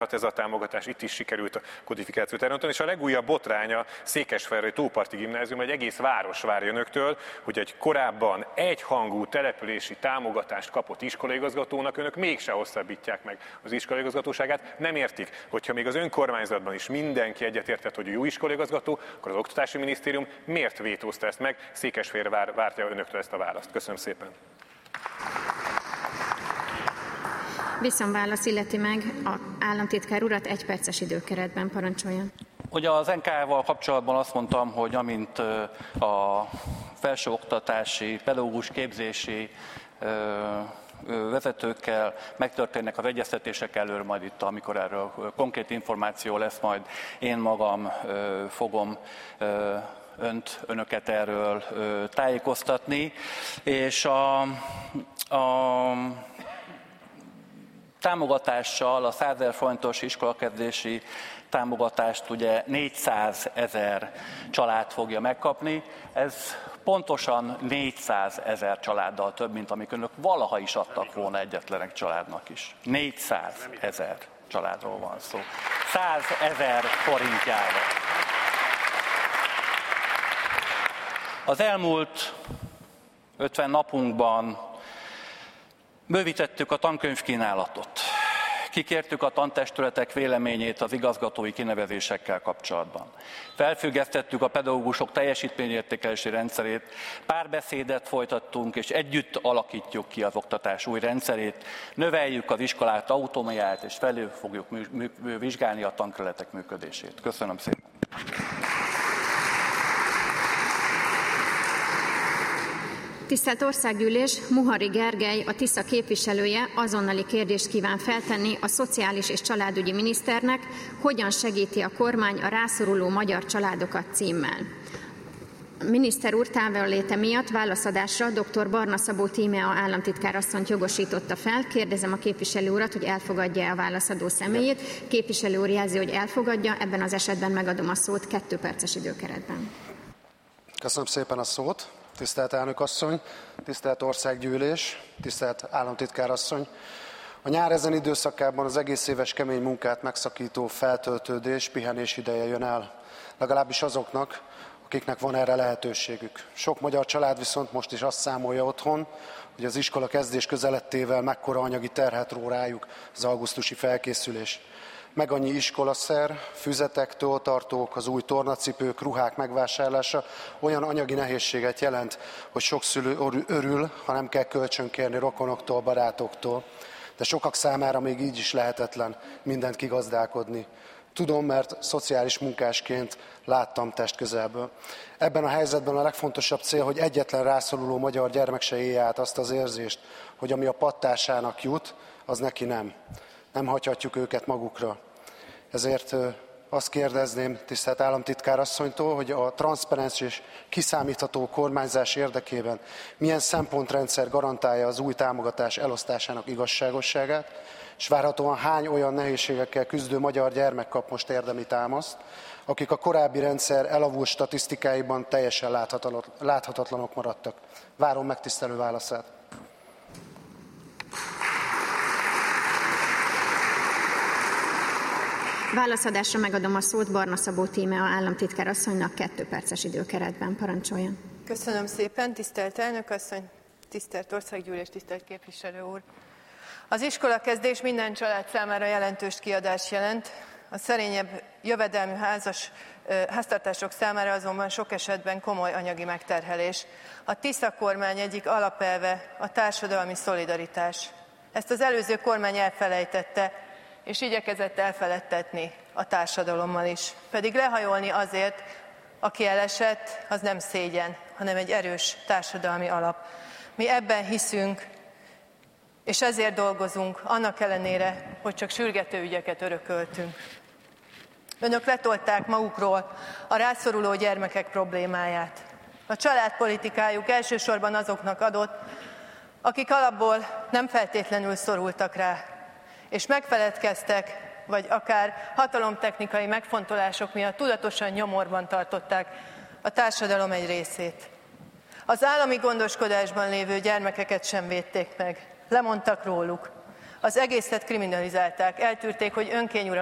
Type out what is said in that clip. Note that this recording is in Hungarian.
ez a támogatás, itt is sikerült a kodifikációt elrontani, és a legújabb botránya Székesfehérvári Tóparti Gimnázium, egy egész város várja önöktől, hogy egy korábban egyhangú települési támogatást kapott iskolaigazgatónak önök mégse hosszabbítják meg az iskolaigazgatóságát. Nem értik, hogyha még az önkormányzatban is mindenki egyetértett, hogy jó iskolaigazgató, akkor az Oktatási Minisztérium miért vétózta ezt meg? Székesfehérvár várja önöktől ezt a választ. Köszönöm szépen. Visszonválasz illeti meg az államtitkár urat, 1 perces időkeretben parancsoljon. Ugye az NK-val kapcsolatban azt mondtam, hogy amint a felsőoktatási, pedagógus képzési vezetőkkel megtörténnek az egyeztetések előre, majd itt, amikor erről konkrét információ lesz, majd én magam fogom önöket erről tájékoztatni, és a támogatással, a 100 000 forintos iskolakezdési támogatást ugye 400 000 család fogja megkapni. Ez pontosan 400 000 családdal több, mint amik önök valaha is adtak volna egyetlen egy családnak is. 400 000 családról van szó. 100 000 forintjával. Az elmúlt 50 napunkban bővítettük a tankönyvkínálatot. Kikértük a tantestületek véleményét az igazgatói kinevezésekkel kapcsolatban. Felfüggesztettük a pedagógusok teljesítményértékelési rendszerét, párbeszédet folytattunk, és együtt alakítjuk ki az oktatás új rendszerét, növeljük az iskolák autonómiáját, és felül fogjuk vizsgálni a tankerületek működését. Köszönöm szépen! Tisztelt Országgyűlés, Muhari Gergely, a Tisza képviselője azonnali kérdést kíván feltenni a Szociális és Családügyi Miniszternek, hogyan segíti a kormány a rászoruló magyar családokat címmel. A miniszter úr távolléte miatt válaszadásra dr. Barna Szabó Tímea államtitkár asszonyt jogosította fel. Kérdezem a képviselő urat, hogy elfogadja a válaszadó személyét. Képviselő úr jelzi, hogy elfogadja, ebben az esetben megadom a szót 2 perces időkeretben. Köszönöm szépen a szót. Tisztelt elnök asszony, tisztelt országgyűlés, tisztelt államtitkár asszony. A nyár ezen időszakában az egész éves kemény munkát megszakító feltöltődés, pihenés ideje jön el. Legalábbis azoknak, akiknek van erre lehetőségük. Sok magyar család viszont most is azt számolja otthon, hogy az iskola kezdés közelettével mekkora anyagi terhet ró rájuk az augusztusi felkészülés. Meg annyi iskolaszer, füzetek, töltartók, az új tornacipők, ruhák megvásárlása olyan anyagi nehézséget jelent, hogy sok szülő örül, ha nem kell kölcsönkérni rokonoktól, barátoktól. De sokak számára még így is lehetetlen mindent kigazdálkodni. Tudom, mert szociális munkásként láttam testközelből. Ebben a helyzetben a legfontosabb cél, hogy egyetlen rászoruló magyar gyermek se élje át azt az érzést, hogy ami a pattársának jut, az neki nem. Nem hagyhatjuk őket magukra. Ezért azt kérdezném tisztelt államtitkár asszonytól, hogy a transzparens és kiszámítható kormányzás érdekében milyen szempontrendszer garantálja az új támogatás elosztásának igazságosságát, és várhatóan hány olyan nehézségekkel küzdő magyar gyermek kap most érdemi támaszt, akik a korábbi rendszer elavult statisztikáiban teljesen láthatatlanok maradtak. Várom megtisztelő válaszát. Válaszadásra megadom a szót Barna Szabó Tímea államtitkár asszonynak 2 perces időkeretben. Parancsoljon. Köszönöm szépen, tisztelt elnök asszony, tisztelt országgyűlés, tisztelt képviselő úr. Az iskolakezdés minden család számára jelentős kiadást jelent, a szerényebb jövedelmű háztartások számára azonban sok esetben komoly anyagi megterhelés. A Tisza kormány egyik alapelve a társadalmi szolidaritás. Ezt az előző kormány elfelejtette, és igyekezett elfeledtetni a társadalommal is. Pedig lehajolni azért, aki elesett, az nem szégyen, hanem egy erős társadalmi alap. Mi ebben hiszünk, és ezért dolgozunk, annak ellenére, hogy csak sürgető ügyeket örököltünk. Önök letolták magukról a rászoruló gyermekek problémáját. A családpolitikájuk elsősorban azoknak adott, akik alapból nem feltétlenül szorultak rá, és megfeledkeztek, vagy akár hatalomtechnikai megfontolások miatt tudatosan nyomorban tartották a társadalom egy részét. Az állami gondoskodásban lévő gyermekeket sem védték meg, lemondtak róluk. Az egészet kriminalizálták, eltűrték, hogy önkényuralom